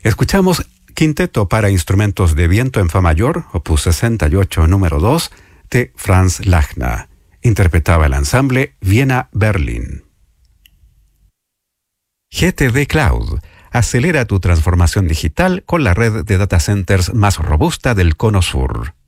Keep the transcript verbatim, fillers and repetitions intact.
Escuchamos Quinteto para instrumentos de viento en fa mayor, opus sesenta y ocho, número dos, de Franz Lachner. Interpretaba el ensamble Viena-Berlin. G T D Cloud. Acelera tu transformación digital con la red de data centers más robusta del Cono Sur.